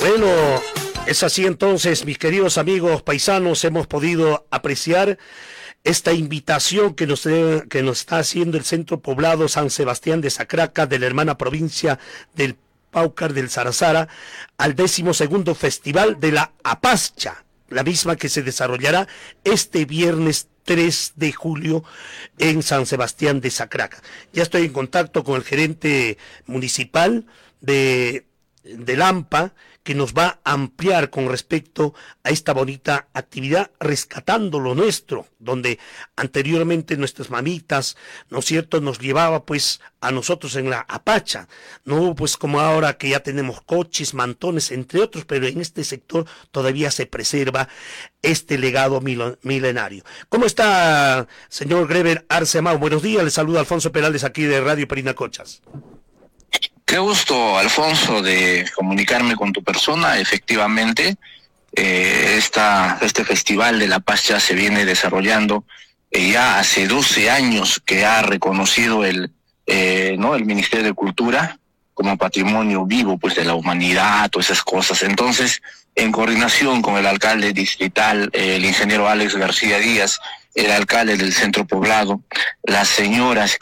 Bueno, es así entonces, mis queridos amigos paisanos, hemos podido apreciar esta invitación que nos está haciendo el Centro Poblado San Sebastián de Sacraca, de la hermana provincia del Paucar del Sarazara, al 12º Festival de la Apascha, la misma que se desarrollará este viernes 3 de julio en San Sebastián de Sacraca. Ya estoy en contacto con el gerente municipal de Lampa, que nos va a ampliar con respecto a esta bonita actividad, rescatando lo nuestro, donde anteriormente nuestras mamitas, ¿no es cierto?, nos llevaba pues a nosotros en la apacha, no pues como ahora que ya tenemos coches, mantones, entre otros, pero en este sector todavía se preserva este legado milenario. ¿Cómo está, señor Greber Arce Amado? Buenos días, le saluda Alfonso Perales aquí de Radio Parinacochas. Qué gusto, Alfonso, de comunicarme con tu persona. Efectivamente, este Festival de la Paz ya se viene desarrollando ya hace 12 años que ha reconocido el Ministerio de Cultura como patrimonio vivo pues de la humanidad, todas esas cosas. Entonces, en coordinación con el alcalde distrital, el ingeniero Alex García Díaz, el alcalde del Centro Poblado, las señoras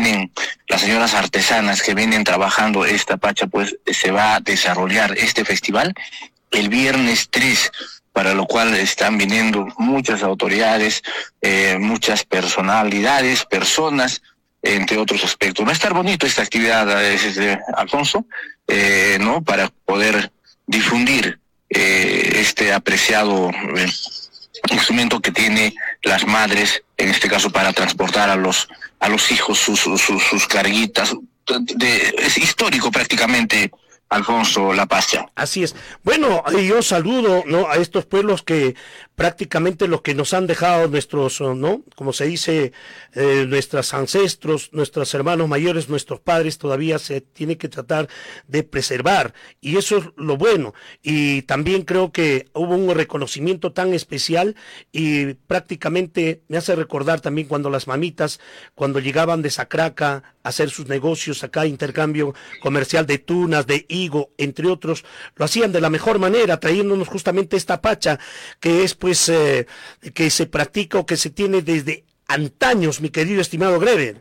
artesanas que vienen trabajando esta pacha, pues se va a desarrollar este festival el viernes 3, para lo cual están viniendo muchas autoridades, muchas personalidades, personas, entre otros aspectos. Va a estar bonito esta actividad, Alfonso, ¿no? Para poder difundir este apreciado instrumento que tiene las madres, en este caso para transportar a los hijos sus carguitas. Es histórico prácticamente, Alfonso, la Pascha. Así es. Bueno, yo saludo, ¿no?, a estos pueblos que prácticamente lo que nos han dejado nuestros, ¿no?, como se dice, nuestros ancestros, nuestros hermanos mayores, nuestros padres, todavía se tiene que tratar de preservar, y eso es lo bueno. Y también creo que hubo un reconocimiento tan especial, y prácticamente me hace recordar también cuando las mamitas, cuando llegaban de Sacraca a hacer sus negocios acá, intercambio comercial de tunas, de higo, entre otros, lo hacían de la mejor manera, trayéndonos justamente esta pacha, que es pues que se practica o que se tiene desde antaños, mi querido estimado Greber.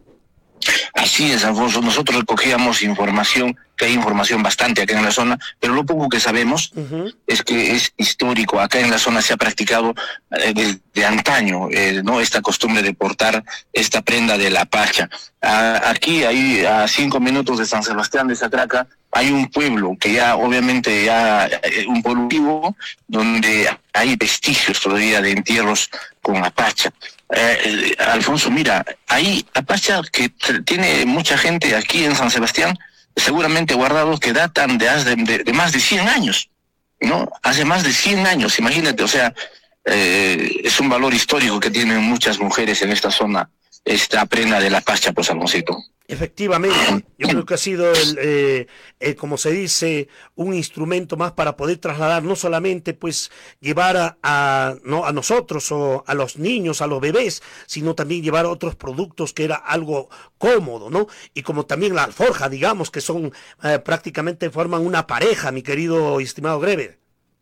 Así es, Alfonso, nosotros recogíamos información, que hay información bastante acá en la zona, pero lo poco que sabemos es que es histórico. Acá en la zona se ha practicado desde antaño, ¿no?, esta costumbre de portar esta prenda de la pacha. Aquí, ahí, a 5 minutos de San Sebastián de Sacraca, hay un pueblo que ya, obviamente, un pueblo vivo, donde hay vestigios todavía de entierros con la pacha. Alfonso, mira, hay apacha que tiene mucha gente aquí en San Sebastián, seguramente guardados, que datan de más de 100 años, ¿no? Hace más de 100 años, imagínate, o sea, es un valor histórico que tienen muchas mujeres en esta zona, esta prenda de la pacha, pues, Alfonsito. Efectivamente, yo creo que ha sido, como se dice, un instrumento más para poder trasladar, no solamente pues llevar a nosotros o a los niños, a los bebés, sino también llevar otros productos, que era algo cómodo, ¿no? Y como también la alforja, digamos, que son prácticamente forman una pareja, mi querido y estimado Greber.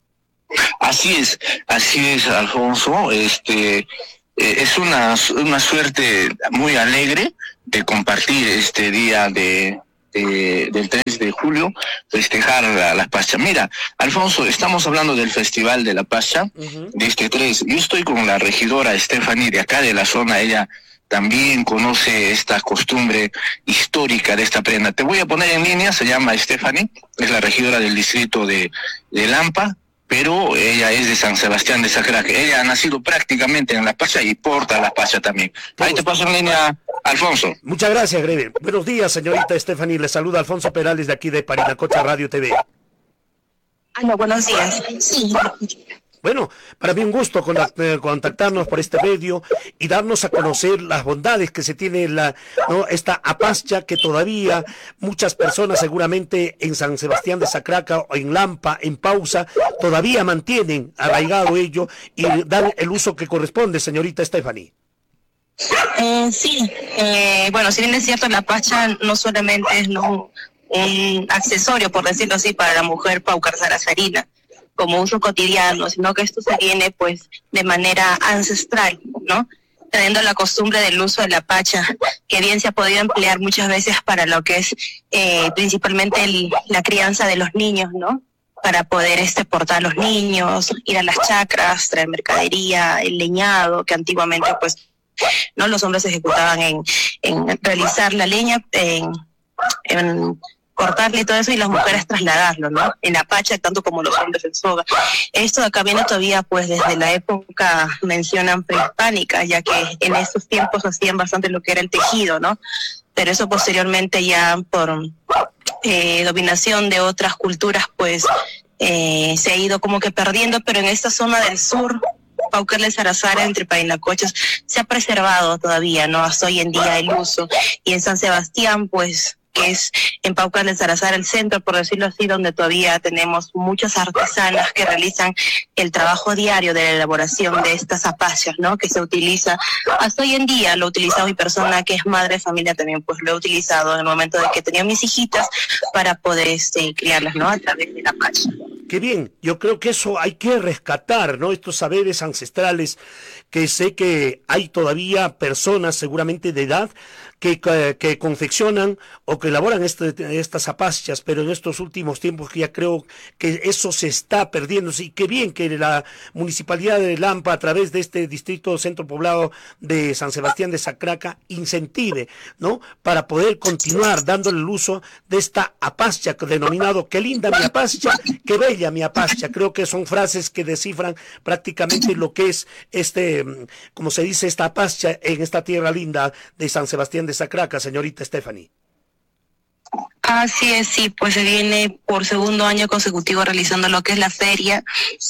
Así es, Alfonso. Es una suerte muy alegre de compartir este día del 3 de julio, festejar la Pascha. Mira, Alfonso, estamos hablando del Festival de la Pascha, de este 3. Yo estoy con la regidora Stephanie de acá de la zona. Ella también conoce esta costumbre histórica de esta prenda. Te voy a poner en línea, se llama Stephanie, es la regidora del distrito de Lampa, pero ella es de San Sebastián de Sacraca. Ella ha nacido prácticamente en la Pascha y porta la Pascha también. Ahí te paso en línea, Alfonso. Muchas gracias, Greber. Buenos días, señorita Stephanie. Le saluda Alfonso Perales de aquí de Parinacocha Radio TV. Hola, buenos días. Sí. Bueno, para mí un gusto contactarnos por este medio y darnos a conocer las bondades que se tiene esta apascha, que todavía muchas personas seguramente en San Sebastián de Sacraca o en Lampa, en Pausa, todavía mantienen arraigado ello y dan el uso que corresponde, señorita Stephanie. Sí, bueno, si bien es cierto, la apascha no solamente es un accesorio, por decirlo así, para la mujer paucar sarasarina como uso cotidiano, sino que esto se viene pues de manera ancestral, ¿no? Teniendo la costumbre del uso de la pacha, que bien se ha podido emplear muchas veces para lo que es principalmente la crianza de los niños, ¿no? Para poder portar a los niños, ir a las chacras, traer mercadería, el leñado, que antiguamente pues no los hombres se ejecutaban en realizar la leña, en cortarle y todo eso, y las mujeres trasladarlo, ¿no? En la pacha, tanto como los hombres en soga. Esto de acá viene todavía pues desde la época, mencionan, prehispánica, ya que en esos tiempos hacían bastante lo que era el tejido, ¿no? Pero eso posteriormente ya por dominación de otras culturas pues se ha ido como que perdiendo, pero en esta zona del sur, Paucarle Sarazara, entre Painacochas, se ha preservado todavía, ¿no? Hasta hoy en día el uso. Y en San Sebastián, pues, que es en Paucarle Sarazara el centro, por decirlo así, donde todavía tenemos muchas artesanas que realizan el trabajo diario de la elaboración de estas zapallas, ¿no? Que se utiliza, hasta hoy en día lo ha utilizado mi persona, que es madre de familia también, pues lo he utilizado en el momento de que tenía mis hijitas para poder criarlas, ¿no? A través de la pacha. Qué bien, yo creo que eso hay que rescatar, ¿no? Estos saberes ancestrales, que sé que hay todavía personas seguramente de edad que confeccionan o que elaboran estas zapallas, pero en estos últimos tiempos que ya creo que eso se está perdiendo. Y qué bien que la Municipalidad de Lampa, a través de este distrito centro poblado de San Sebastián de Sacraca, incentive, ¿no? Para poder continuar dándole el uso de esta apascha, denominado "qué linda mi apascha, qué bella mi apascha". Creo que son frases que descifran prácticamente lo que es como se dice, esta apascha en esta tierra linda de San Sebastián de Sacraca, señorita Stephanie. Así es, sí, pues se viene por segundo año consecutivo realizando lo que es la feria.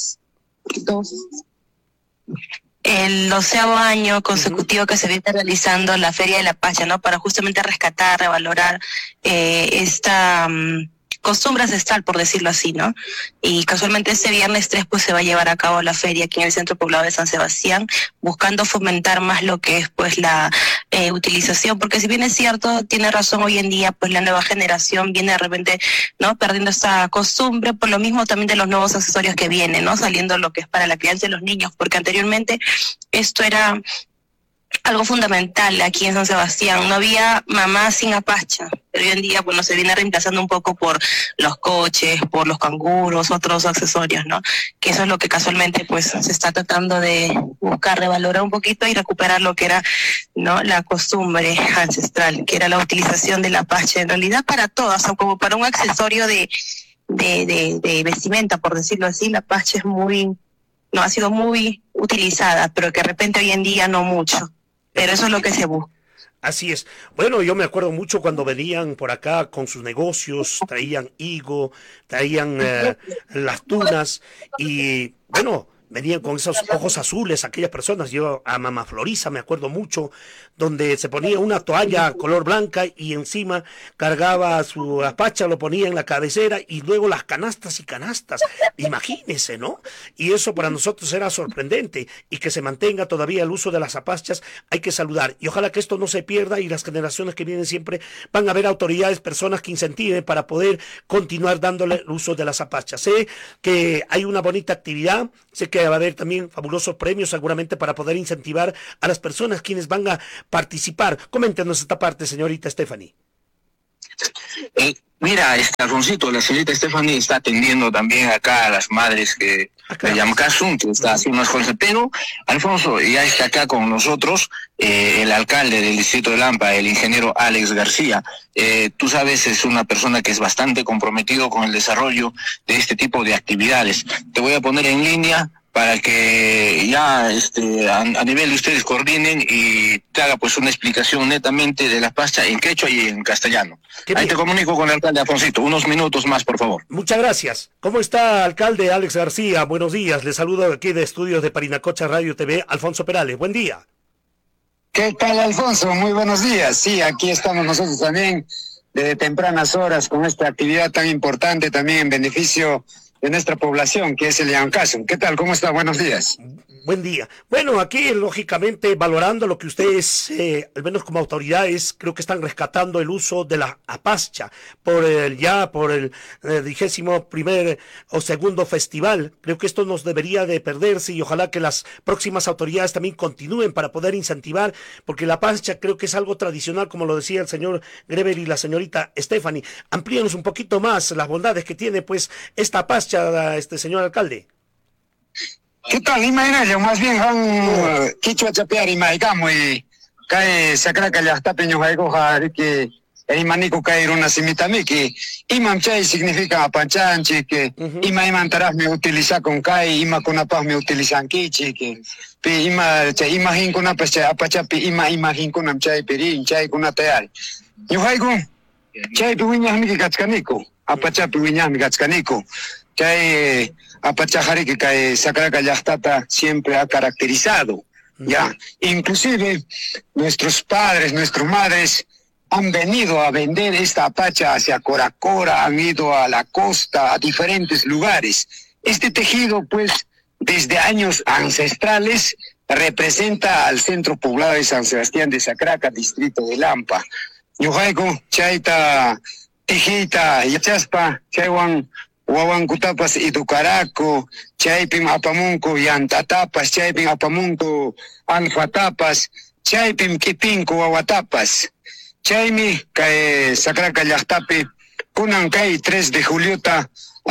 El 12º año consecutivo que se viene realizando la Feria de la Pacha, ¿no? Para justamente rescatar, revalorar esta costumbre ancestral, por decirlo así, ¿no? Y casualmente este viernes 3 pues se va a llevar a cabo la feria aquí en el centro poblado de San Sebastián, buscando fomentar más lo que es pues la utilización, porque si bien es cierto, tiene razón, hoy en día pues la nueva generación viene de repente, ¿no? Perdiendo esta costumbre, por lo mismo también de los nuevos accesorios que vienen, ¿no? Saliendo lo que es para la crianza de los niños, porque anteriormente esto era algo fundamental aquí en San Sebastián. No había mamá sin apacha, pero hoy en día bueno, se viene reemplazando un poco por los coches, por los canguros, otros accesorios, ¿no? Que eso es lo que casualmente pues se está tratando de buscar, revalorar un poquito y recuperar lo que era, ¿no? La costumbre ancestral, que era la utilización de la apacha, en realidad para todas, o como para un accesorio de vestimenta, por decirlo así. La apacha es no ha sido muy utilizada, pero que de repente hoy en día no mucho. Pero eso es lo que se busca. Así es. Bueno, yo me acuerdo mucho cuando venían por acá con sus negocios, traían higo, traían las tunas y bueno, venían con esos ojos azules aquellas personas. Yo a Mamá Florisa me acuerdo mucho, donde se ponía una toalla color blanca y encima cargaba su apacha, lo ponía en la cabecera y luego las canastas y canastas. Imagínense, ¿no? Y eso para nosotros era sorprendente, y que se mantenga todavía el uso de las apachas hay que saludar. Y ojalá que esto no se pierda, y las generaciones que vienen siempre van a haber autoridades, personas que incentiven para poder continuar dándole el uso de las apachas. Sé que hay una bonita actividad, sé que va a haber también fabulosos premios seguramente para poder incentivar a las personas quienes van a participar. Coméntenos esta parte, señorita Stephanie. Mira, Alfonsito, la señorita Stephanie está atendiendo también acá a las madres que de Yamcasun, que está haciendo unas cosas, pero Alfonso, ya está acá con nosotros el alcalde del distrito de Lampa, el ingeniero Alex García. Tú sabes, es una persona que es bastante comprometido con el desarrollo de este tipo de actividades. Te voy a poner en línea para que ya a nivel de ustedes coordinen y te haga pues una explicación netamente de la pacha en quechua y en castellano. Ahí te comunico con el alcalde Alfonsito, unos minutos más, por favor. Muchas gracias. ¿Cómo está, alcalde Alex García? Buenos días, le saludo aquí de estudios de Parinacocha Radio TV, Alfonso Perales. Buen día. ¿Qué tal, Alfonso? Muy buenos días. Sí, aquí estamos nosotros también desde tempranas horas con esta actividad tan importante también en beneficio de nuestra población, que es el Llancasum. ¿Qué tal? ¿Cómo está? Buenos días. Buen día. Bueno, aquí lógicamente valorando lo que ustedes, al menos como autoridades, creo que están rescatando el uso de la apascha por el 21º o segundo festival. Creo que esto nos debería de perderse y ojalá que las próximas autoridades también continúen para poder incentivar, porque la apascha creo que es algo tradicional, como lo decía el señor Greber y la señorita Stephanie. Amplíenos un poquito más las bondades que tiene pues esta apascha, señor alcalde. ¿Qué tal? Imagínate, más bien han quichua chapear y maicamo y cae sacraca ya está peño jaigo que el manico cae una simitami que imam chay significa apanchanchi que imam taras me utiliza con cae ima con apas me utilizan kichi que pe imagin con apas chay apachapi imagin con am chay perin chay con ateal yo jaigo chay piwiñas mi kachkaniko apachapi wiñas mi kachkaniko chay apachajari que cae sacraca llastata siempre ha caracterizado, ya. Inclusive nuestros padres, nuestras madres han venido a vender esta apacha hacia Coracora, han ido a la costa, a diferentes lugares. Este tejido, pues, desde años ancestrales, representa al centro poblado de San Sebastián de Sacraca, distrito de Lampa. Yojaico, chaita, tejita, yachaspa, chaiwan, Wawankutapas Iducaraco, Chaypin Apamunco Yantatapas, Chaypin Apamunco Alfatapas, Chaypin Kipinco Wawatapas, Chaymi Kay Sacraca Llaqtapi, Kunan Kay 3 de Juliota,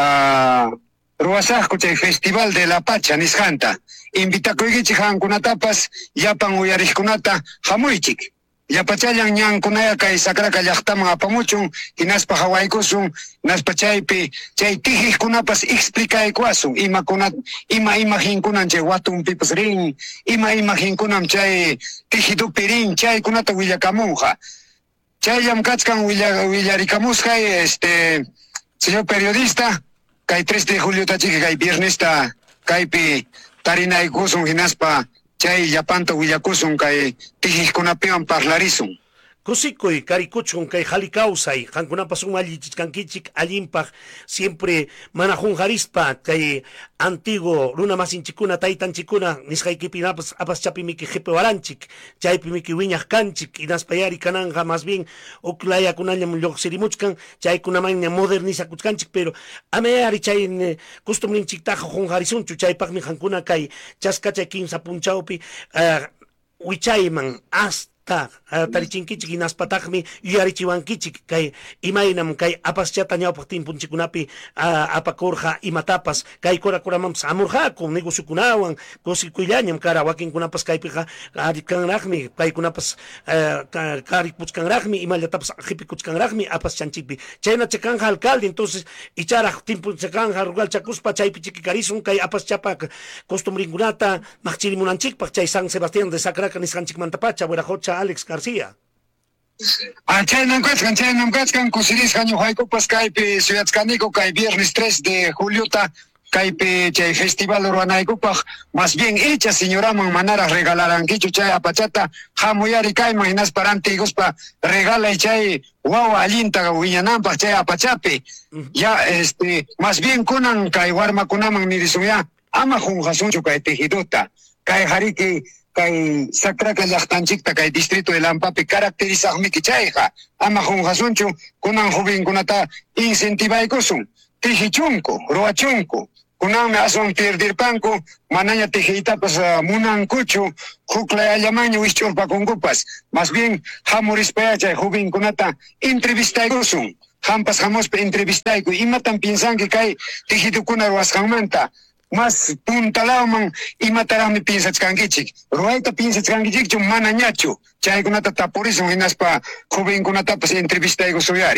Ruasasco Chay Festival de la Pacha, Nisjanta, Invitacoigichi Hankunatapas, Yapan Uyariskunata, Hamuichik. Yapachayan ñan kunaya kay sacraca llaqtaman apamuchun hinaspa hawaykusun naspa chaypi chay tijikunapas explicaykuasun ima hinkunan chay watunpipas rin ima hinkunan chay tijidupi rin chaykunata willakamunqa chayllam kachkan willarikamusqa señor periodista kay 3 de julio tachiki kay viernesta kaypi tarinaykusun hinaspa chay yapanta willakusun kay tijikunapiwan parlarisun. Kusikoy karikuchun kay halikausay hankunapas allichkankichik allimpaj siempre manajunjarispa kay antiguo runa masinchikuna taytanchikuna nisqaykipinapas apaschapimiki qhipiwaranchik chaypimiki wiñaq kanchik inaspayari kananja más bien uklayakunallam lluqsirimuchkan chaykunamanña modernizakuchkanchik pero amayari chay costumbrinchiktaqa junjarisunchu chaypaqmi hankuna kay chaskachay kimsa punchawpi wichayman hasta tarichinkichik inaspataqmi yuyarichiwankichik kay imaynam kay apaschata ñawpaq timpunchikunapi apakurqa imatapas kay kurakuramampas amurqaku negociokunawan kusikuyllañam kara wakinkunapas kaypiqa arikanraqmi kaykunapas karipuchkanraqmi imallatapas qhipikuchkanraqmi apaschanchikpi chayna chakanja alcalde entonces icharaq timpunchakanja rural chakuspa chaypi chikikarisun kay apaschapa costumbrinkunata maqchirimunanchikpaq chay San Sebastián de Sacraca nisqanchikmantapacha Werajocha Alex García. Chaynam kachkan kusirisqa ñuqaykupas kaypi ciudadkaniku kay viernes 3 de juliota kaypi chay festival uranaykupaq más bien hecha señoraman manara regalarankichu chay apachata hamuyari kayman hinasparanti iguspa regalay chay wawa allinta wiñananpaq chay apachapi ya más bien kunan kay warmakunaman nirisunya ama junjasunchu kay tejiduta kay hariki kay Sacraca llaqtanchikta kay distrito de Lampapi caracterizaqmi chayqa ama junjasunchu kunan jovenkunata incentivaykusun tijichunku ruachunku kunanmi asun pierdirpanku manaña tijiytapas munankuchu huklay wisch'urpakunkupas más bien hamurispaya chay jovenkunata entrevistaykusun hampas hamuspa entrevistayku imatan piensanki kay tijidukuna ruwasqanmanta más puntalawman imataraqmi piensachkankichik ruwayta piensachkankichikchu mana ñachu chaykunata tapurisun hinaspa jovenkunatapas entrevistaykusuyari